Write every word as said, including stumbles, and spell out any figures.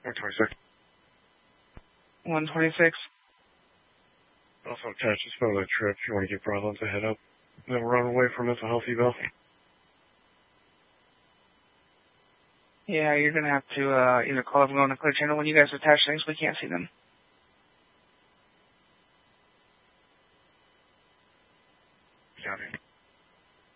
one twenty-six. one twenty-six. Also attached to spell that trip if you want to give Broadlands a head up. Then run away from mental health eval. Yeah, you're going to have to uh, either call everyone on the clear channel when you guys attach things. We can't see them.